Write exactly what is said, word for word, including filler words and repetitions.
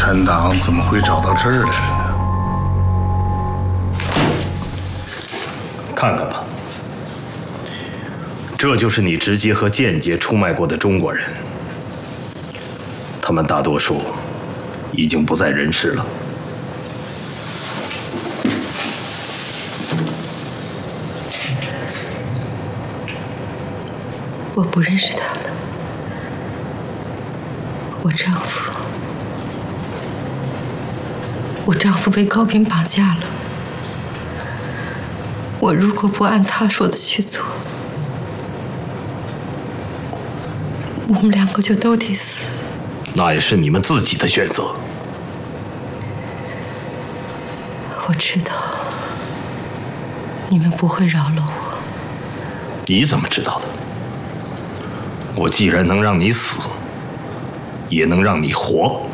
产党怎么会找到这儿来呢？ 看看吧，这就是你直接和间接出卖过的中国人，他们大多数已经不在人世了。 我不认识他们，我丈夫，我丈夫被高斌绑架了。我如果不按他说的去做，我们两个就都得死。 那也是你们自己的选择。 我知道，你们不会饶了我。 你怎么知道的？我既然能让你死，也能让你活。